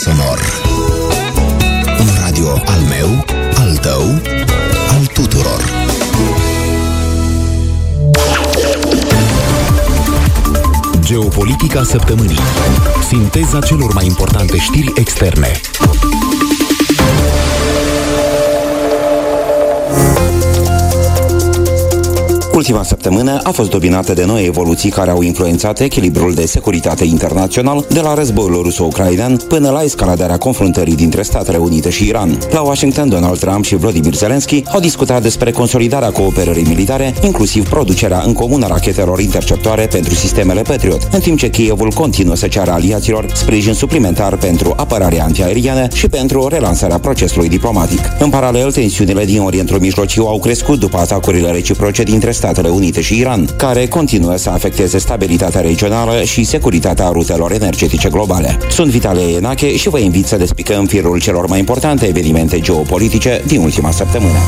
sonor. Un radio al meu, al tău, al tuturor. Geopolitica săptămânii. Sinteza celor mai importante știri externe. Ultima săptămână a fost dominată de noi evoluții care au influențat echilibrul de securitate internațional, de la războiul ruso-ucrainean până la escaladarea confruntării dintre Statele Unite și Iran. La Washington, Donald Trump și Volodymyr Zelensky au discutat despre consolidarea cooperării militare, inclusiv producerea în comun a rachetelor interceptoare pentru sistemele Patriot, în timp ce Kievul continuă să ceară aliaților sprijin suplimentar pentru apărarea antiaeriană și pentru relansarea procesului diplomatic. În paralel, tensiunile din Orientul Mijlociu au crescut după atacurile reciproce dintre Statele Unite și Iran, care continuă să afecteze stabilitatea regională și securitatea rutelor energetice globale. Sunt Vitalie Enache și vă invit să despicăm firul celor mai importante evenimente geopolitice din ultima săptămână.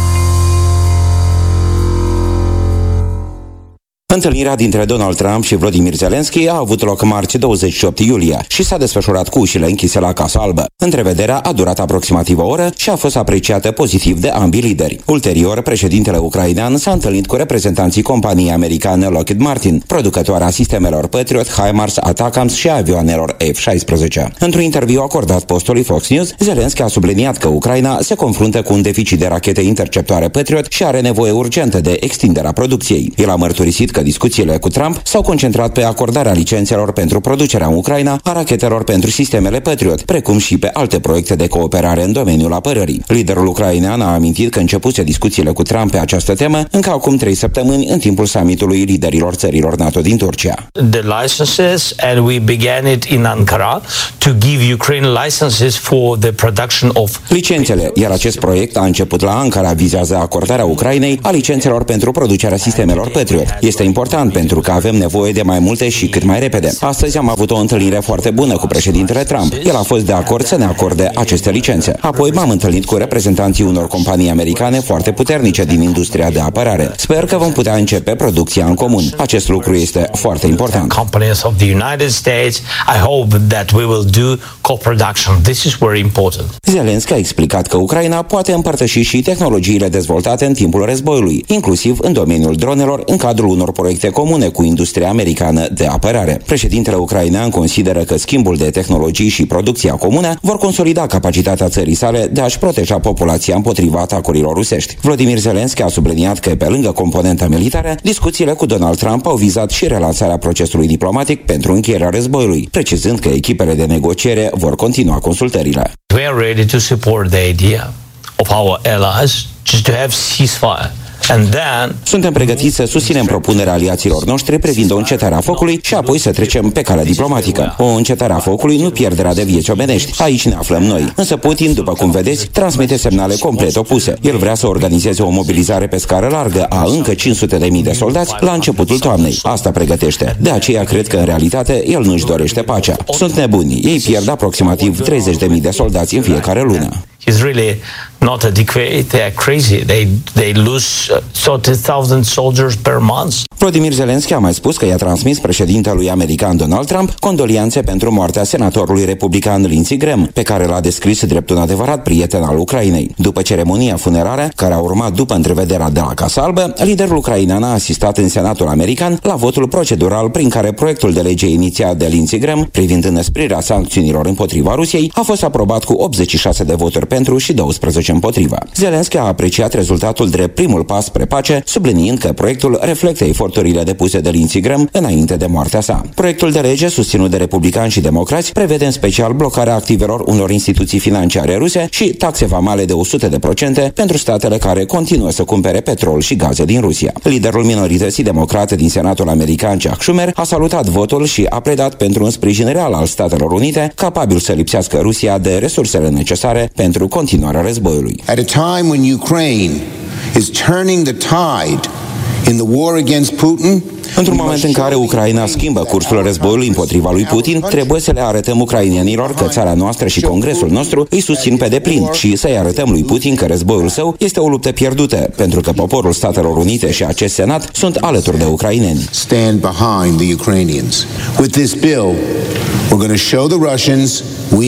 Întâlnirea dintre Donald Trump și Volodymyr Zelensky a avut loc marți 28 iulie și s-a desfășurat cu ușile închise la Casa Albă. Întrevederea a durat aproximativ o oră și a fost apreciată pozitiv de ambii lideri. Ulterior, președintele ucrainean s-a întâlnit cu reprezentanții companiei americane Lockheed Martin, producătoarea sistemelor Patriot, HIMARS, ATACMS și avioanelor F-16. Într-un interviu acordat postului Fox News, Zelensky a subliniat că Ucraina se confruntă cu un deficit de rachete interceptoare Patriot și are nevoie urgentă de extinderea producției. El a mărturisit că discuțiile cu Trump s-au concentrat pe acordarea licențelor pentru producerea în Ucraina a rachetelor pentru sistemele Patriot, precum și pe alte proiecte de cooperare în domeniul apărării. Liderul ucrainean a amintit că începuse discuțiile cu Trump pe această temă încă acum 3 săptămâni în timpul summitului liderilor țărilor NATO din Turcia. The licenses, and we began it in Ankara to give Ukraine licenses for the production of licențele, iar acest proiect a început la Ankara, vizează acordarea Ucrainei a licențelor pentru producerea sistemelor Patriot. Este important pentru că avem nevoie de mai multe și cât mai repede. Astăzi am avut o întâlnire foarte bună cu președintele Trump. El a fost de acord să ne acorde aceste licențe. Apoi m-am întâlnit cu reprezentanții unor companii americane foarte puternice din industria de apărare. Sper că vom putea începe producția în comun. Acest lucru este foarte important. Companies of the United States, I hope that we will do co-production. This is very important. Zelensky a explicat că Ucraina poate împărtăși și tehnologiile dezvoltate în timpul războiului, inclusiv în domeniul dronelor, în cadrul unor proiecte comune cu industria americană de apărare. Președintele ucrainean consideră că schimbul de tehnologii și producția comună vor consolida capacitatea țării sale de a-și proteja populația împotriva atacurilor rusești. Volodymyr Zelensky a subliniat că, pe lângă componenta militară, discuțiile cu Donald Trump au vizat și relansarea procesului diplomatic pentru încheierea războiului, precizând că echipele de negociere vor continua consultările. We are ready to support the idea of our allies just to have ceasefire. Suntem pregătiți să susținem propunerea aliaților noștri privind o încetare a focului și apoi să trecem pe calea diplomatică. O încetare a focului, nu pierderea de vieți omenești. Aici ne aflăm noi. Însă Putin, după cum vedeți, transmite semnale complet opuse. El vrea să organizeze o mobilizare pe scară largă a încă 500.000 de soldați la începutul toamnei. Asta pregătește. De aceea cred că în realitate el nu-și dorește pacea. Sunt nebuni. Ei pierd aproximativ 30.000 de soldați în fiecare lună. He's really not adequate. They are crazy. They lose 30,000 soldiers per month. Volodymyr Zelensky a mai spus că i-a transmis președintelui american Donald Trump condolianțe pentru moartea senatorului republican Lindsey Graham, pe care l-a descris drept un adevărat prieten al Ucrainei. După ceremonia funerară, care a urmat după întrevederea de la Casa Albă, liderul ucrainean a asistat în Senatul american la votul procedural prin care proiectul de lege inițiat de Lindsey Graham privind înăsprirea sancțiunilor împotriva Rusiei a fost aprobat cu 86 de voturi pentru și 12 împotriva. Zelensky a apreciat rezultatul drept primul pas spre pace, subliniind că proiectul reflectă eforturile depuse de Lindsey Graham înainte de moartea sa. Proiectul de lege, susținut de republicani și democrați, prevede în special blocarea activelor unor instituții financiare ruse și taxe vamale de 100% pentru statele care continuă să cumpere petrol și gaze din Rusia. Liderul minorității democrate din Senatul american, Chuck Schumer, a salutat votul și a pledat pentru un sprijin real al Statelor Unite, capabil să lipsească Rusia de resursele necesare pentru continuarea războiului. At a time when Ukraine is turning the tide in the war against Putin, într-un moment în care Ucraina schimbă cursul războiului împotriva lui Putin, trebuie să le arătăm ucrainenilor că țara noastră și Congresul nostru îi susțin pe deplin și să-i arătăm lui Putin că războiul său este o luptă pierdută, pentru că poporul Statelor Unite și acest Senat sunt alături de ucraineni. Stand behind the Ukrainians. With this bill, we're going to show the Russians we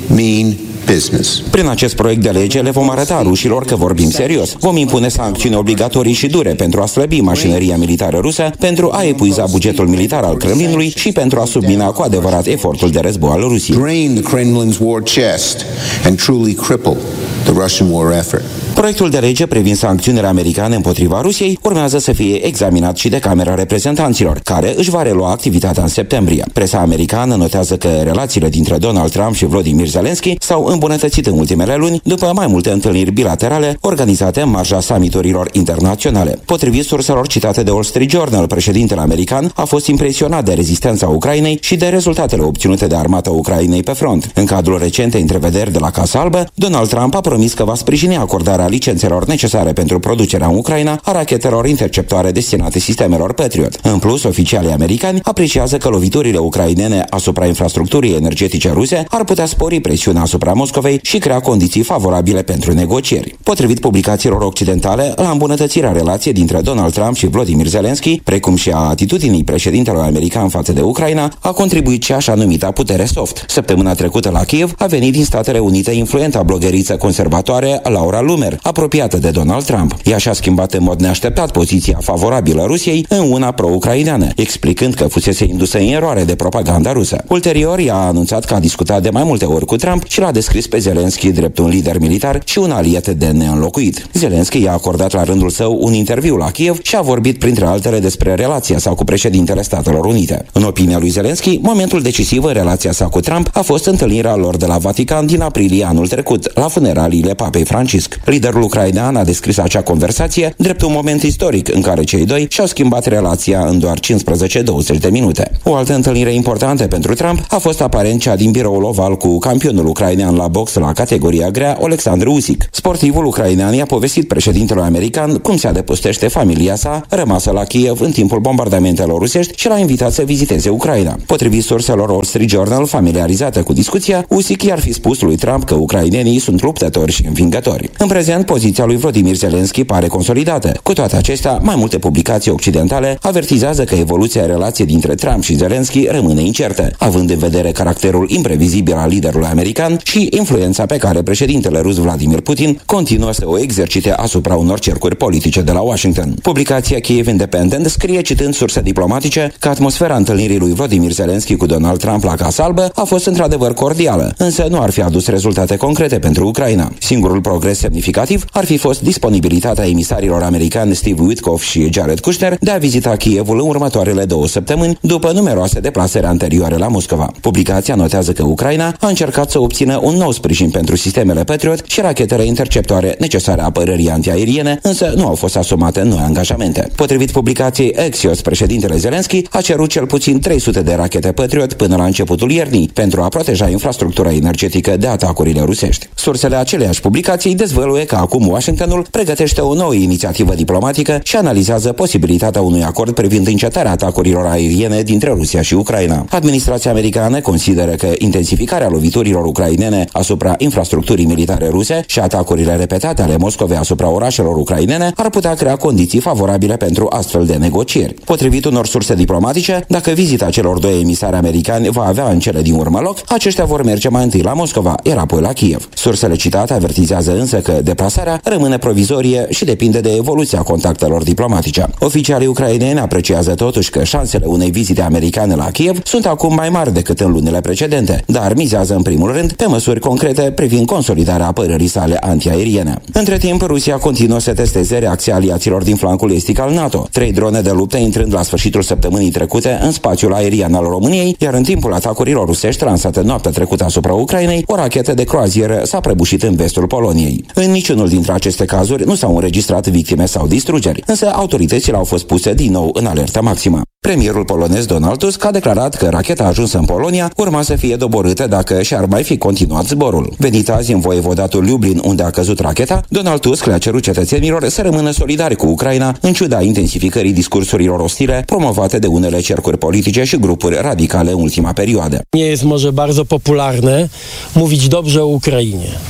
mean business. Prin acest proiect de lege le vom arăta rușilor că vorbim serios. Vom impune sancțiuni obligatorii și dure pentru a slăbi mașinăria militară rusă, pentru a epuiza bugetul militar al Kremlinului și pentru a submina cu adevărat efortul de război al Rusiei. Drain the Kremlin's war chest and truly cripple the Russian war effort. Proiectul de lege privind sancțiunile americane împotriva Rusiei urmează să fie examinat și de Camera Reprezentanților, care își va relua activitatea în septembrie. Presa americană notează că relațiile dintre Donald Trump și Volodymyr Zelensky s-au îmbunătățit în ultimele luni după mai multe întâlniri bilaterale organizate în marja summiturilor internaționale. Potrivit surselor citate de Wall Street Journal, președintele american a fost impresionat de rezistența Ucrainei și de rezultatele obținute de armata Ucrainei pe front. În cadrul recentei întrevederi de la Casa Albă, Donald Trump a promis că va sprijini acordarea licențelor necesare pentru producerea în Ucraina a rachetelor interceptoare destinate sistemelor Patriot. În plus, oficialii americani apreciază că loviturile ucrainene asupra infrastructurii energetice ruse ar putea spori presiunea asupra Moscovei și crea condiții favorabile pentru negocieri. Potrivit publicațiilor occidentale, la îmbunătățirea relației dintre Donald Trump și Volodymyr Zelensky, precum și a atitudinii președintelui american față de Ucraina, a contribuit și așa numita putere soft. Săptămâna trecută la Kiev a venit din Statele Unite influenta blogheriță conservatoare Laura Loomer, apropiată de Donald Trump. Ea și-a schimbat în mod neașteptat poziția favorabilă Rusiei în una pro-ucraineană, explicând că fusese indusă în eroare de propaganda rusă. Ulterior, ea a anunțat că a discutat de mai multe ori cu Trump și l-a descris pe Zelensky drept un lider militar și un aliat de neînlocuit. Zelensky i-a acordat la rândul său un interviu la Kiev și a vorbit printre altele despre relația sa cu președintele Statelor Unite. În opinia lui Zelensky, momentul decisiv în relația sa cu Trump a fost întâlnirea lor de la Vatican din aprilie anul trecut, la funeraliile Papei Francisc. Liderul ucrainean a descris acea conversație drept un moment istoric în care cei doi și-au schimbat relația în doar 15-20 de minute. O altă întâlnire importantă pentru Trump a fost aparent cea din biroul oval cu campionul ucrainean la box la categoria grea, Oleksandr Usyk. Sportivul ucrainean i-a povestit președintelui american cum se adăpostește familia sa rămasă la Kiev în timpul bombardamentelor rusești și l-a invitat să viziteze Ucraina. Potrivit surselor Wall Street Journal familiarizate cu discuția, Usyk i-ar fi spus lui Trump că ucrainenii sunt luptători și învingători. În prezent, poziția lui Volodymyr Zelensky pare consolidată. Cu toate acestea, mai multe publicații occidentale avertizează că evoluția relației dintre Trump și Zelensky rămâne incertă, având în vedere caracterul imprevizibil al liderului american și influența pe care președintele rus Vladimir Putin continuă să o exercite asupra unor cercuri politice de la Washington. Publicația Kiev Independent scrie, citând surse diplomatice, că atmosfera întâlnirii lui Volodymyr Zelensky cu Donald Trump la Casa Albă a fost într-adevăr cordială, însă nu ar fi adus rezultate concrete pentru Ucraina. Singurul progres semnificativ ar fi fost disponibilitatea emisarilor americani Steve Witkoff și Jared Kushner de a vizita Kievul în următoarele 2 săptămâni, după numeroase deplasări anterioare la Moscova. Publicația notează că Ucraina a încercat să obțină un nou sprijin pentru sistemele Patriot și rachetele interceptoare necesare apărării antiaeriene, însă nu au fost asumate noi angajamente. Potrivit publicației Axios, președintele Zelensky a cerut cel puțin 300 de rachete Patriot până la începutul iernii pentru a proteja infrastructura energetică de atacurile rusești. Sursele aceleiași publicații dezvăluie că acum Washingtonul pregătește o nouă inițiativă diplomatică și analizează posibilitatea unui acord privind încetarea atacurilor aeriene dintre Rusia și Ucraina. Administrația americană consideră că intensificarea loviturilor ucrainene asupra infrastructurii militare ruse și atacurile repetate ale Moscovei asupra orașelor ucrainene ar putea crea condiții favorabile pentru astfel de negocieri. Potrivit unor surse diplomatice, dacă vizita celor doi emisari americani va avea în cele din urmă loc, aceștia vor merge mai întâi la Moscova, iar apoi la Kiev. Sursele citate avertizează însă că deplasarea rămâne provizorie și depinde de evoluția contactelor diplomatice. Oficialii ucraineni apreciază totuși că șansele unei vizite americane la Kiev sunt acum mai mari decât în lunile precedente, dar mizează în primul rând pe măsuri concrete privind consolidarea apărării sale antiaeriene. Între timp, Rusia continuă să testeze reacția aliaților din flancul estic al NATO. 3 drone de luptă intrând la sfârșitul săptămânii trecute în spațiul aerian al României, iar în timpul atacurilor rusești lansate noaptea trecută asupra Ucrainei, o rachetă de croazieră s-a prăbușit în vestul Poloniei. În niciunul dintre aceste cazuri nu s-au înregistrat victime sau distrugeri, însă autoritățile au fost puse din nou în alertă maximă. Premierul polonez Donald Tusk a declarat că racheta ajunsă în Polonia urma să fie doborâtă dacă și-ar mai fi continuat zborul. Venit azi în voievodatul Lublin, unde a căzut racheta, Donald Tusk le-a cerut cetățenilor să rămână solidari cu Ucraina, în ciuda intensificării discursurilor ostile promovate de unele cercuri politice și grupuri radicale în ultima perioadă. Nie jest może bardzo popularne mówić dobrze o Ukrainie.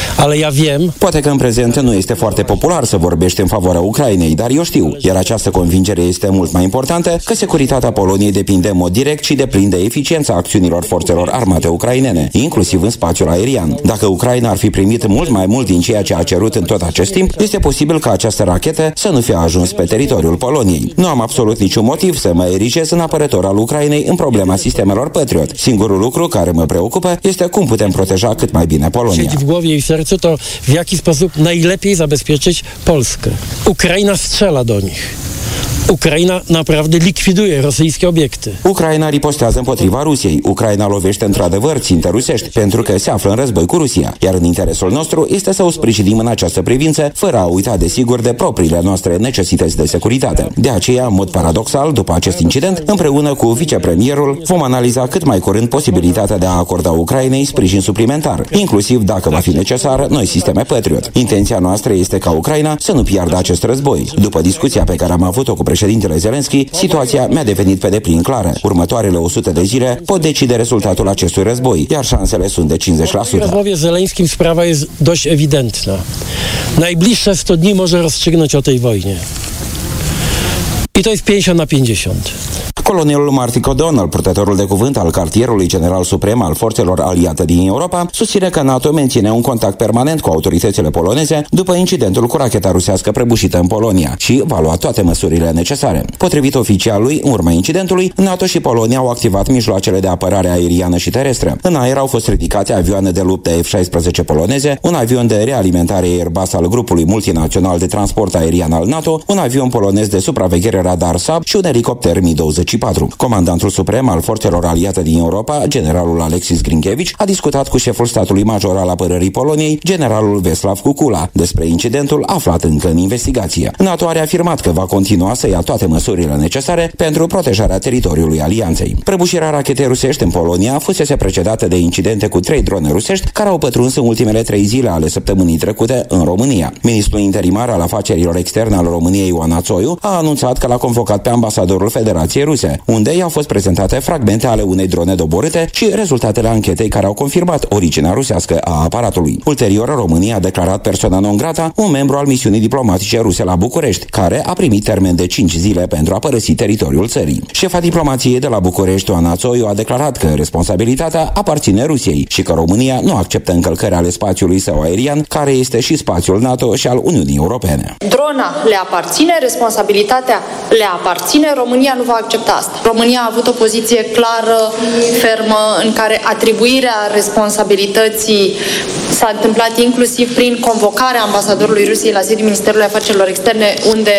ale ja wiem... Poate că în prezent nu este foarte popular să vorbești în favoarea Ucrainei, dar eu știu, iar această convingere este mult mai importantă, că securitatea Poloniei depinde în mod direct și deplin de eficiența acțiunilor forțelor armate ucrainene, inclusiv în spațiul aerian. Dacă Ucraina ar fi primit mult mai mult din ceea ce a cerut în tot acest timp, este posibil ca această rachetă să nu fie ajuns pe teritoriul Poloniei. Nu am absolut niciun motiv să mă erigez în apărător al Ucrainei în problema sistemelor Patriot. Singurul lucru care mă preocupă este cum putem proteja cât mai bine Polonia. Siedzi w głowie i w sercu, to w jaki sposób najlepiej zabezpieczyć Polskę. Ukraina strzela do nich. Ucraina naprawdę likwiduje rosyjskie obiecte. Ucraina ripostează împotriva Rusiei. Ucraina lovește într-adevăr ținte rusești, pentru că se află în război cu Rusia, iar în interesul nostru este să o sprijinim în această privință, fără a uita desigur de propriile noastre necesități de securitate. De aceea, în mod paradoxal, după acest incident, împreună cu vicepremierul, vom analiza cât mai curând posibilitatea de a acorda Ucrainei sprijin suplimentar, inclusiv, dacă va fi necesar, noi sisteme Patriot. Intenția noastră este ca Ucraina să nu piardă acest război. După discuția pe care am avut-o cu președintele Zelenski, situația mi-a devenit pe deplin clară. Următoarele 100 de zile pot decide rezultatul acestui război, iar șansele sunt de 50%. W rozmowie z Zeleńskim sprawa jest dość ewidentna. Najbliższe 100 dni może rozstrzygnąć o tej wojnie. I to jest 50-50. Colonelul Martin O'Donnell, purtătorul de cuvânt al cartierului general suprem al forțelor aliate din Europa, susține că NATO menține un contact permanent cu autoritățile poloneze după incidentul cu racheta rusească prăbușită în Polonia și va lua toate măsurile necesare. Potrivit oficialului, în urma incidentului, NATO și Polonia au activat mijloacele de apărare aeriană și terestră. În aer au fost ridicate avioane de luptă F-16 poloneze, un avion de realimentare Airbus al grupului multinațional de transport aerian al NATO, un avion polonez de supraveghere radar SAB și un elicopter Mi-24. Comandantul suprem al forțelor aliate din Europa, generalul Alexis Grinkevici, a discutat cu șeful statului major al apărării Poloniei, generalul Veslav Kukula, despre incidentul aflat încă în investigație. NATO a reafirmat că va continua să ia toate măsurile necesare pentru protejarea teritoriului alianței. Prăbușirea rachetei rusești în Polonia fusese precedată de incidente cu 3 drone rusești care au pătruns în ultimele 3 zile ale săptămânii trecute în România. Ministrul interimar al afacerilor externe al României, Ioana Țoiu, a anunțat că l-a convocat pe ambasadorul Federației Ruse, unde i-au fost prezentate fragmente ale unei drone doborâte și rezultatele anchetei care au confirmat originea rusească a aparatului. Ulterior, România a declarat persona non grata un membru al misiunii diplomatice ruse la București, care a primit termen de 5 zile pentru a părăsi teritoriul țării. Șefa diplomației de la București, Ioana Țoiu, a declarat că responsabilitatea aparține Rusiei și că România nu acceptă încălcări ale spațiului său aerian, care este și spațiul NATO și al Uniunii Europene. Drona le aparține, responsabilitatea le aparține, România nu va accepta asta. România a avut o poziție clară, fermă, în care atribuirea responsabilității s-a întâmplat inclusiv prin convocarea ambasadorului Rusiei la sediul Ministerului Afacerilor Externe, unde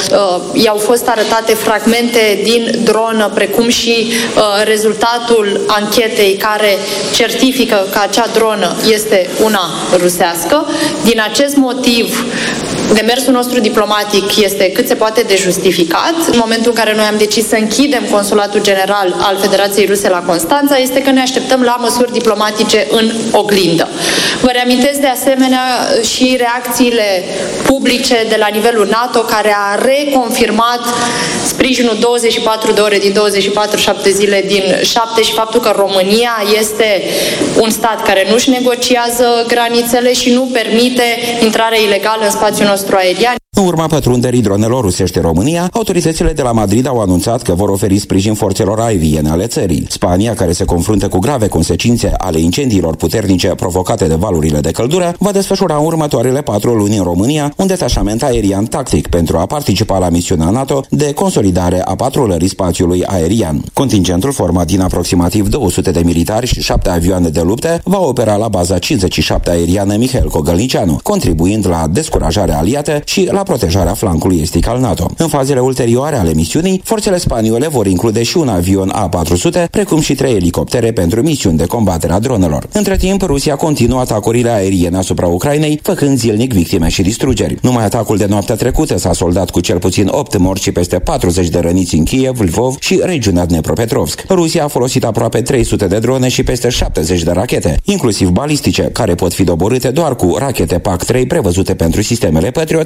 i-au fost arătate fragmente din dronă, precum și rezultatul anchetei care certifică că acea dronă este una rusească. Din acest motiv, demersul nostru diplomatic este cât se poate de justificat. În momentul în care noi am decis să închidem Consulatul General al Federației Ruse la Constanța, este că ne așteptăm la măsuri diplomatice în oglindă. Vă reamintesc de asemenea și reacțiile publice de la nivelul NATO, care a reconfirmat sprijinul 24 de ore din 24, 7 zile din 7 și faptul că România este un stat care nu-și negociază granițele și nu permite intrarea ilegală în spațiul nostru aerian. În urma pătrunderii dronelor rusești în România, autoritățile de la Madrid au anunțat că vor oferi sprijin forțelor aeriene ale țării. Spania, care se confruntă cu grave consecințe ale incendiilor puternice provocate de valurile de căldură, va desfășura în următoarele 4 luni în România un detașament aerian tactic pentru a participa la misiunea NATO de consolidare a patrulării spațiului aerian. Contingentul, format din aproximativ 200 de militari și 7 avioane de luptă, va opera la baza 57 aeriană Mihail Cogălnicianu, contribuind la descurajarea aliată și la protejarea flancului estic al NATO. În fazele ulterioare ale misiunii, forțele spaniole vor include și un avion A-400, precum și 3 elicoptere pentru misiuni de combatere a dronelor. Între timp, Rusia continuă atacurile aeriene asupra Ucrainei, făcând zilnic victime și distrugeri. Numai atacul de noaptea trecută s-a soldat cu cel puțin 8 morți și peste 40 de răniți în Kiev, Lvov și regiunea Dnepropetrovsk. Rusia a folosit aproape 300 de drone și peste 70 de rachete, inclusiv balistice, care pot fi doborâte doar cu rachete PAC-3 prevăzute pentru sistemele Patriot, dar de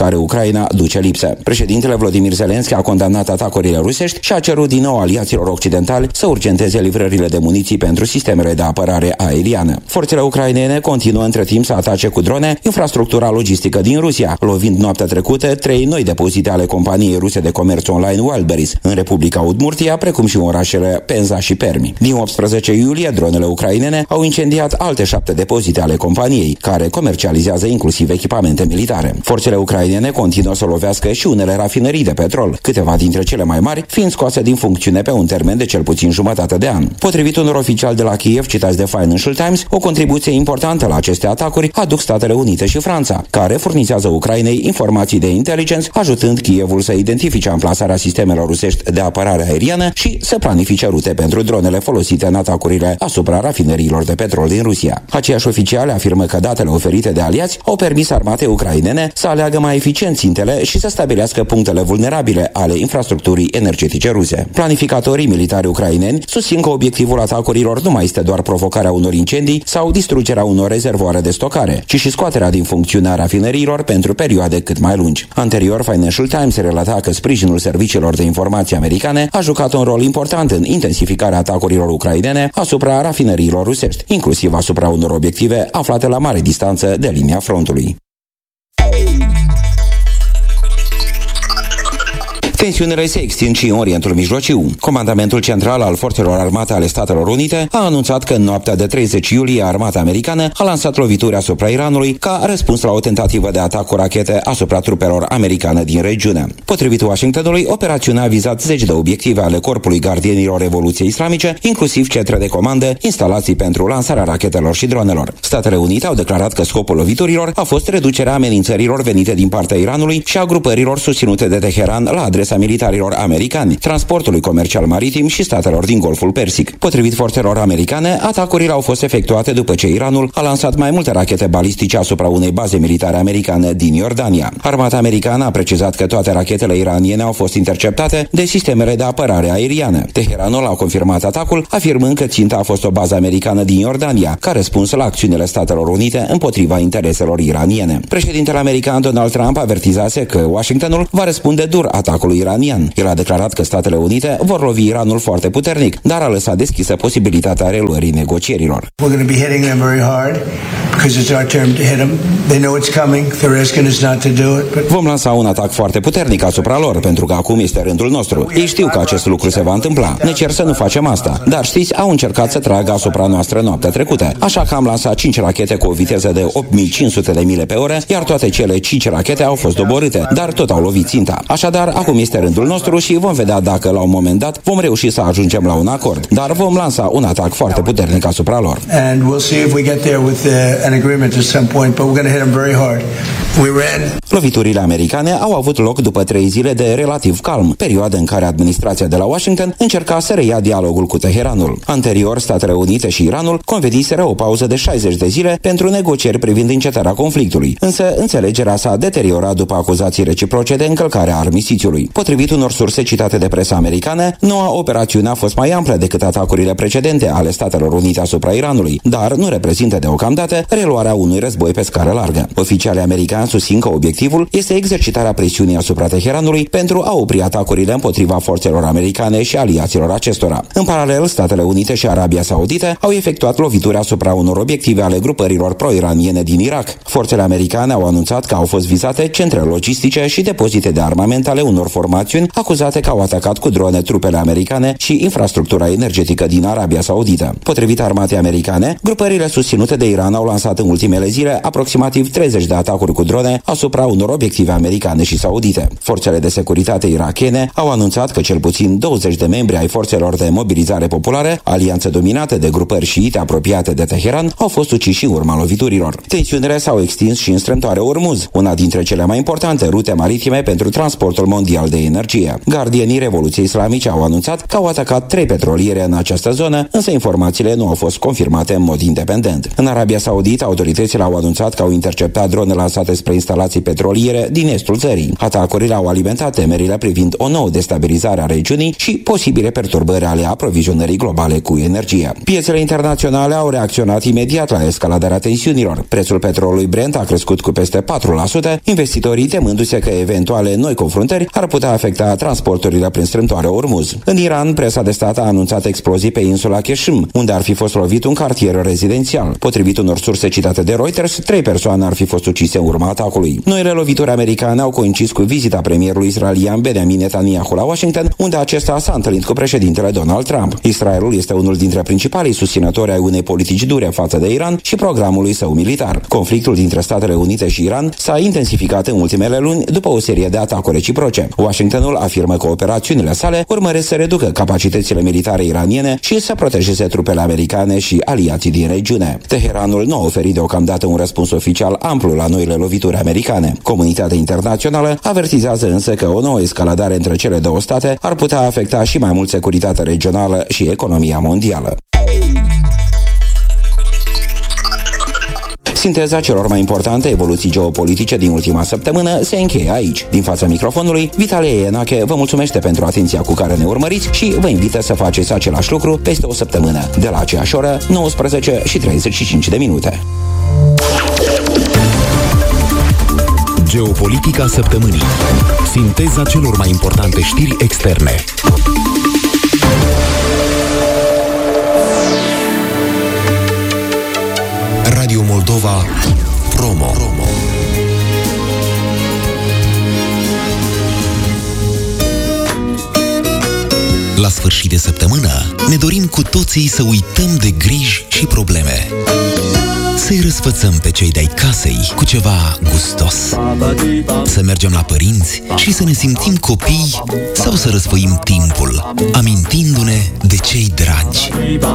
care Ucraina duce lipsă. Președintele Volodymyr Zelensky a condamnat atacurile rusești și a cerut din nou aliaților occidentali să urgenteze livrările de muniții pentru sistemele de apărare aeriană. Forțele ucrainene continuă între timp să atace cu drone infrastructura logistică din Rusia, lovind noaptea trecută 3 noi depozite ale companiei ruse de comerț online Wildberries în Republica Udmurtia, precum și în orașele Penza și Permi. Din 18 iulie, dronele ucrainene au incendiat alte 7 depozite ale companiei, care comercializează inclusiv echipamente militare. Forțele ucrainene continuă să lovească și unele rafinării de petrol, câteva dintre cele mai mari fiind scoase din funcțiune pe un termen de cel puțin jumătate de an. Potrivit unor oficiali de la Kiev citați de Financial Times, o contribuție importantă la aceste atacuri aduc Statele Unite și Franța, care furnizează Ucrainei informații de inteligență, ajutând Kievul să identifice amplasarea sistemelor rusești de apărare aeriană și să planifice rute pentru dronele folosite în atacurile asupra rafineriilor de petrol din Rusia. Aceiași oficiali afirmă că datele oferite de aliați au permis armatei ucrainene să aleagă mai eficient țintele și să stabilească punctele vulnerabile ale infrastructurii energetice ruse. Planificatorii militari ucraineni susțin că obiectivul atacurilor nu mai este doar provocarea unor incendii sau distrugerea unor rezervoare de stocare, ci și scoaterea din funcțiune a rafineriilor pentru perioade cât mai lungi. Anterior, Financial Times relata că sprijinul serviciilor de informații americane a jucat un rol important în intensificarea atacurilor ucrainene asupra rafineriilor rusești, inclusiv asupra unor obiective aflate la mare distanță de linia frontului. Tensiunile se extind și în Orientul Mijlociu. Comandamentul central al Forțelor Armate ale Statelor Unite a anunțat că în noaptea de 30 iulie armata americană a lansat lovituri asupra Iranului ca răspuns la o tentativă de atac cu rachete asupra trupelor americane din regiune. Potrivit Washingtonului, operațiunea a vizat 10 de obiective ale Corpului Gardienilor Revoluției Islamice, inclusiv centre de comandă, instalații pentru lansarea rachetelor și dronelor. Statele Unite au declarat că scopul loviturilor a fost reducerea amenințărilor venite din partea Iranului și a grupărilor susținute de Teheran la adresa militarilor americani, transportului comercial maritim și statelor din Golful Persic. Potrivit forțelor americane, atacurile au fost efectuate după ce Iranul a lansat mai multe rachete balistice asupra unei baze militare americane din Iordania. Armata americană a precizat că toate rachetele iraniene au fost interceptate de sistemele de apărare aeriană. Teheranul a confirmat atacul, afirmând că ținta a fost o bază americană din Iordania, ca răspuns la acțiunile Statelor Unite împotriva intereselor iraniene. Președintele american Donald Trump avertizase că Washingtonul va răspunde dur atacului iranian. El a declarat că Statele Unite vor lovi Iranul foarte puternic, dar a lăsat deschisă posibilitatea reluării negocierilor. Vom lansa un atac foarte puternic asupra lor, pentru că acum este rândul nostru. Ei știu că acest lucru se va întâmpla. Ne cer să nu facem asta. Dar știți, au încercat să tragă asupra noastră noaptea trecută. Așa că am lansat 5 rachete cu o viteză de 8500 de mile pe oră, iar toate cele 5 rachete au fost doborâte, dar tot au lovit ținta. Așadar, acum este rândul nostru și vom vedea dacă la un moment dat vom reuși să ajungem la un acord. Dar vom lansa un atac foarte puternic asupra lor. Loviturile americane au avut loc după 3 zile de relativ calm, perioadă în care administrația de la Washington încerca să reia dialogul cu Teheranul. Anterior, Statele Unite și Iranul conveniseră o pauză de 60 de zile pentru negocieri privind încetarea conflictului, însă înțelegerea s-a deteriorat după acuzații reciproce de încălcare a armistițiului. Potrivit unor surse citate de presa americană, noua operațiune a fost mai amplă decât atacurile precedente ale Statelor Unite asupra Iranului, dar nu reprezintă deocamdată reluarea unui război pe scară largă. Oficialii americani susțin că obiectivul este exercitarea presiunii asupra Teheranului pentru a opri atacurile împotriva forțelor americane și aliaților acestora. În paralel, Statele Unite și Arabia Saudită au efectuat lovituri asupra unor obiective ale grupărilor pro-iraniene din Irak. Forțele americane au anunțat că au fost vizate centre logistice și depozite de armament ale unor formațiuni acuzate că au atacat cu drone trupele americane și infrastructura energetică din Arabia Saudită. Potrivit armatei americane, grupările susținute de Iran au lansat în ultimele zile aproximativ 30 de atacuri cu drone asupra unor obiective americane și saudite. Forțele de securitate irakiene au anunțat că cel puțin 20 de membri ai forțelor de mobilizare populare, alianțe dominate de grupări șiite apropiate de Teheran, au fost uciși în urma loviturilor. Tensiunile s-au extins și în strâmtoarea Ormuz, una dintre cele mai importante rute maritime pentru transportul mondial de energie. Gardienii Revoluției Islamice au anunțat că au atacat 3 petroliere în această zonă, însă informațiile nu au fost confirmate în mod independent. În Arabia Saudită, Potrivit, autoritățile au anunțat că au interceptat drone lansate spre instalații petroliere din estul țării. Atacurile au alimentat temerile privind o nouă destabilizare a regiunii și posibile perturbări ale aprovizionării globale cu energie. Piețele internaționale au reacționat imediat la escaladarea tensiunilor. Prețul petrolului Brent a crescut cu peste 4%, investitorii temându-se că eventuale noi confruntări ar putea afecta transporturile prin strâmtoarea Ormuz. În Iran, presa de stat a anunțat explozii pe insula Qeshm, unde ar fi fost lovit un cartier rezidențial. Potrivit unor surse citate de Reuters, 3 persoane ar fi fost ucise în urma atacului. Noile lovituri americane au coincis cu vizita premierului israelian Benjamin Netanyahu la Washington, unde acesta s-a întâlnit cu președintele Donald Trump. Israelul este unul dintre principalii susținători ai unei politici dure față de Iran și programului său militar. Conflictul dintre Statele Unite și Iran s-a intensificat în ultimele luni după o serie de atacuri reciproce. Washingtonul afirmă că operațiunile sale urmăresc să reducă capacitățile militare iraniene și să protejeze trupele americane și aliații din regiune. Teheranul nu a oferit deocamdată un răspuns oficial amplu la noile lovituri americane. Comunitatea internațională avertizează însă că o nouă escaladare între cele două state ar putea afecta și mai mult securitatea regională și economia mondială. Sinteza celor mai importante evoluții geopolitice din ultima săptămână se încheie aici. Din fața microfonului, Vitalie Enache vă mulțumește pentru atenția cu care ne urmăriți și vă invită să faceți același lucru peste o săptămână, de la aceeași oră, 19:35. Geopolitica săptămânii. Sinteza celor mai importante știri externe. Radio Moldova Promo. La sfârșit de săptămână ne dorim cu toții să uităm de griji și probleme. Să-i răsfățăm pe cei de-ai casei cu ceva gustos. Să mergem la părinți și să ne simțim copii sau să răsfoim timpul, amintindu-ne de cei dragi.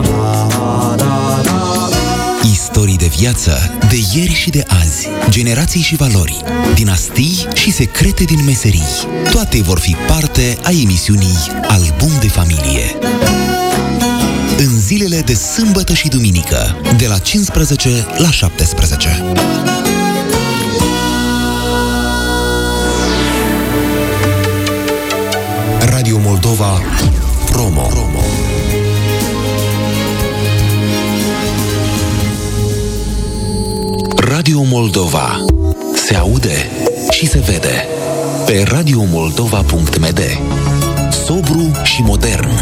Istorii de viață, de ieri și de azi, generații și valori, dinastii și secrete din meserii. Toate vor fi parte a emisiunii Album de Familie. În zilele de sâmbătă și duminică, de la 15 la 17. Radio Moldova Promo. Radio Moldova se aude și se vede pe radiomoldova.md. Sobru și modern.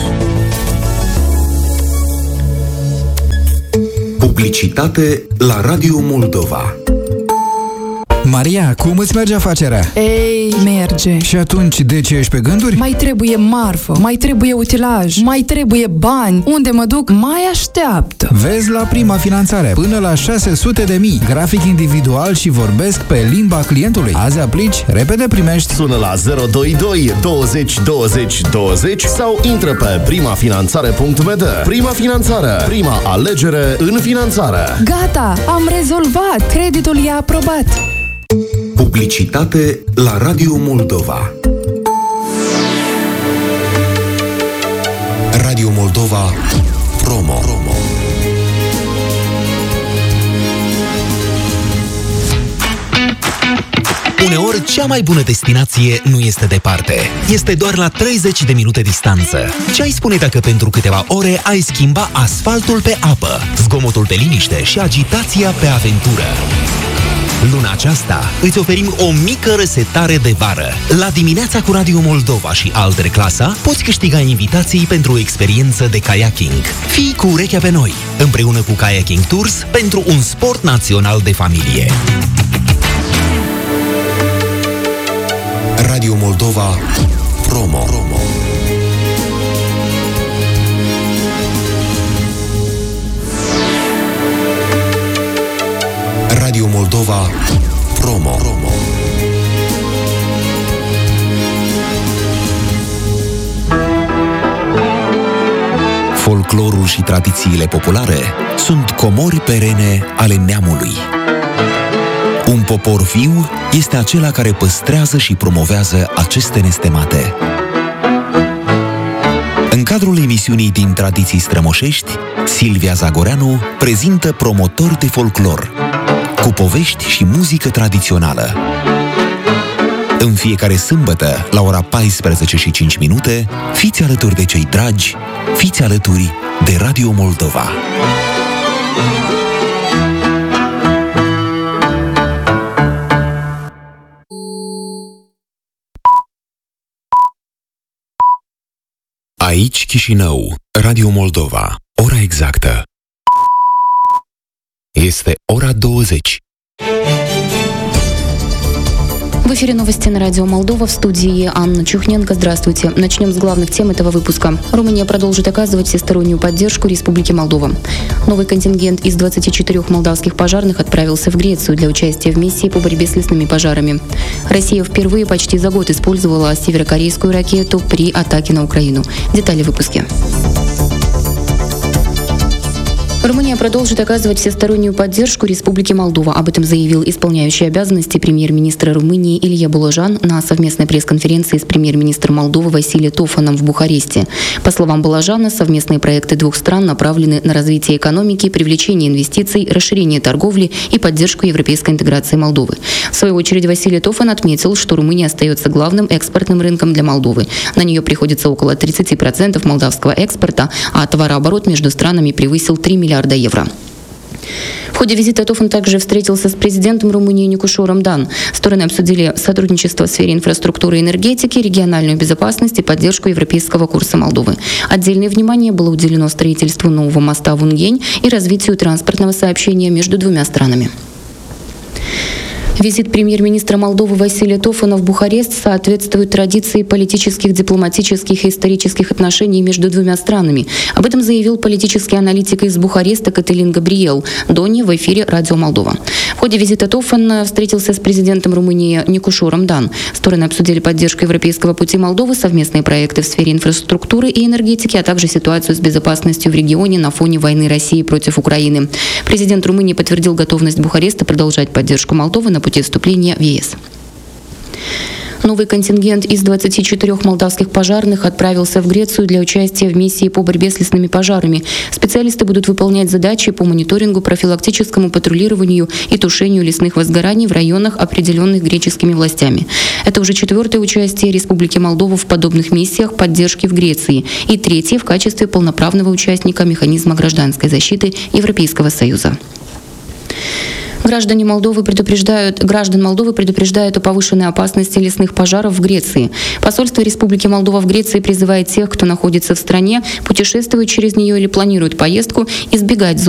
Publicitate la Radio Moldova. Maria, cum îți merge afacerea? Ei, merge. Și atunci, de ce ești pe gânduri? Mai trebuie marfă, mai trebuie utilaj, mai trebuie bani. Unde mă duc, mai așteaptă. Vezi la Prima Finanțare, până la 600.000, grafic individual și vorbesc pe limba clientului. Azi aplici, repede primești. Sună la 022 20 20 20 sau intră pe primafinanțare.md. Prima Finanțare, prima alegere în finanțare. Gata, am rezolvat. Creditul e aprobat. Publicitate la Radio Moldova. Radio Moldova Promo. Uneori, cea mai bună destinație nu este departe. Este doar la 30 de minute distanță. Ce ai spune dacă pentru câteva ore ai schimba asfaltul pe apă, zgomotul pe liniște și agitația pe aventură? Luna aceasta îți oferim o mică resetare de vară. La Dimineața cu Radio Moldova și Altere Clasa poți câștiga invitații pentru o experiență de kayaking. Fii cu urechea pe noi, împreună cu Kayaking Tours, pentru un sport național de familie. Radio Moldova Promo. Radio Moldova Promo. Folclorul și tradițiile populare sunt comori perene ale neamului. Un popor viu este acela care păstrează și promovează aceste nestemate. În cadrul emisiunii din Tradiții Strămoșești, Silvia Zagoreanu prezintă Promotori de folclor, cu povești și muzică tradițională. În fiecare sâmbătă, la ora 14:05, fiți alături de cei dragi, fiți alături de Radio Moldova. Aici Chișinău, Radio Moldova, ora exactă. Este ora 20. В эфире новости на радио Молдова, в студии Анна Чухненко. Здравствуйте. Начнем с главных тем этого выпуска. Румыния продолжит оказывать всестороннюю поддержку Республике Молдова. Новый контингент из 24 молдавских пожарных отправился в Грецию для участия в миссии по борьбе с лесными пожарами. Россия впервые почти за год использовала северокорейскую ракету при атаке на Украину. Детали в выпуске. Румыния продолжит оказывать всестороннюю поддержку Республике Молдова. Об этом заявил исполняющий обязанности премьер-министра Румынии Илья Балажан на совместной пресс-конференции с премьер-министром Молдовы Василием Тофаном в Бухаресте. По словам Балажана, совместные проекты двух стран направлены на развитие экономики, привлечение инвестиций, расширение торговли и поддержку европейской интеграции Молдовы. В свою очередь Василий Тофан отметил, что Румыния остается главным экспортным рынком для Молдовы. На нее приходится около 30% молдавского экспорта, а товарооборот между странами превысил 3 миллиарда евро. В ходе визита Тофан также встретился с президентом Румынии Никушором Дан. Стороны обсудили сотрудничество в сфере инфраструктуры и энергетики, региональную безопасность и поддержку европейского курса Молдовы. Отдельное внимание было уделено строительству нового моста в Унгень и развитию транспортного сообщения между двумя странами. Визит премьер-министра Молдовы Василия Тофана в Бухарест соответствует традиции политических, дипломатических и исторических отношений между двумя странами. Об этом заявил политический аналитик из Бухареста Кателин Габриел Дони в эфире «Радио Молдова». В ходе визита Тофан встретился с президентом Румынии Никушором Дан. Стороны обсудили поддержку европейского пути Молдовы, совместные проекты в сфере инфраструктуры и энергетики, а также ситуацию с безопасностью в регионе на фоне войны России против Украины. Президент Румынии подтвердил готовность Бухареста продолжать поддержку Молдовы на пути вступления в ЕС. Новый контингент из 24 молдавских пожарных отправился в Грецию для участия в миссии по борьбе с лесными пожарами. Специалисты будут выполнять задачи по мониторингу, профилактическому патрулированию и тушению лесных возгораний в районах, определенных греческими властями. Это уже 4-е участие Республики Молдова в подобных миссиях поддержки в Греции и 3-е в качестве полноправного участника механизма гражданской защиты Европейского Союза. Граждан Молдовы предупреждают о повышенной опасности лесных пожаров в Греции. Посольство Республики Молдова в Греции призывает тех, кто находится в стране, путешествует через нее или планирует поездку, избегать